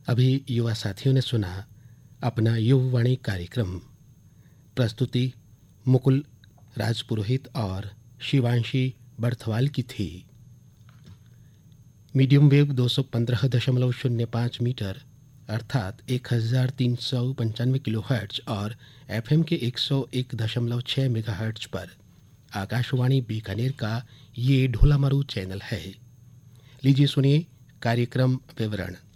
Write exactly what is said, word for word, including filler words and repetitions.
अभी युवा साथियों ने सुना अपना युववाणी कार्यक्रम। प्रस्तुति मुकुल राजपुरोहित और शिवांशी बर्थवाल की थी। मीडियम वेव दो सौ पंद्रह दशमलव शून्य पाँच मीटर अर्थात एक हजार तीन सौ पंचानवे किलो हर्ट्ज और एफएम के एक सौ एक दशमलव छः मेगा हर्ट्ज पर आकाशवाणी बीकानेर का ये ढोलामारू चैनल है। लीजिए सुनिए कार्यक्रम विवरण।